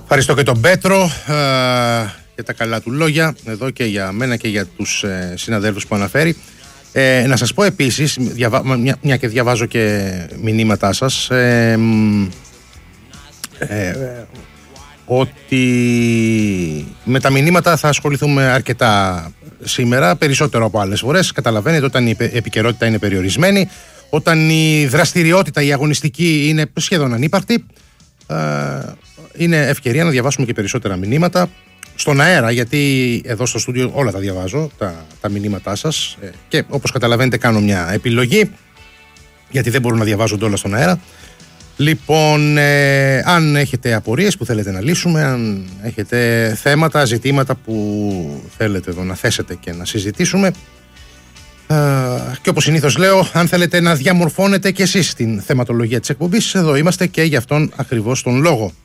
Ευχαριστώ και τον Πέτρο για τα καλά του λόγια εδώ και για μένα και για τους συναδέλφους που αναφέρει. Να σας πω επίσης, μια και διαβάζω και μηνύματά σας, ότι με τα μηνύματα θα ασχοληθούμε αρκετά σήμερα, περισσότερο από άλλες φορές. Καταλαβαίνετε, όταν η επικαιρότητα είναι περιορισμένη, όταν η δραστηριότητα, η αγωνιστική είναι σχεδόν ανύπαρκτη, είναι ευκαιρία να διαβάσουμε και περισσότερα μηνύματα στον αέρα, γιατί εδώ στο στούντιο όλα τα διαβάζω, τα μηνύματά σας, και όπως καταλαβαίνετε κάνω μια επιλογή, γιατί δεν μπορούν να διαβάζονται όλα στον αέρα. Λοιπόν, αν έχετε απορίες που θέλετε να λύσουμε, αν έχετε θέματα, ζητήματα που θέλετε εδώ να θέσετε και να συζητήσουμε, και όπως συνήθως λέω, αν θέλετε να διαμορφώνετε και εσείς την θεματολογία της εκπομπής, εδώ είμαστε και γι' αυτόν ακριβώς τον λόγο.